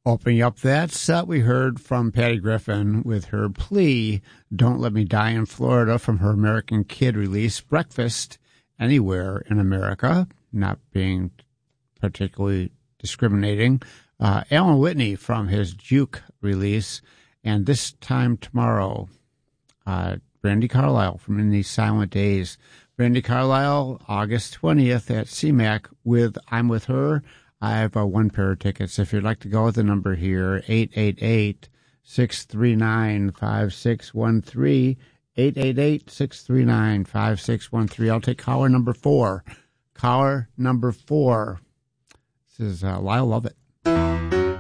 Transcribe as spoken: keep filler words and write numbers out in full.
Opening up that set, we heard from Patty Griffin with her plea, Don't Let Me Die in Florida, from her American Kid release, Breakfast Anywhere in America, not being particularly discriminating. Uh, Alan Whitney from his Juke release, and This Time Tomorrow. Uh, Brandi Carlile from In These Silent Days. Brandi Carlile, August twentieth at C MAC with I'm With Her. I have uh, one pair of tickets. If you'd like to go, the number here, eight eight eight, six three nine, five six one three, eight eight eight, six three nine, five six one three. I'll take caller number four. Caller number four. This is uh, Lyle Lovett.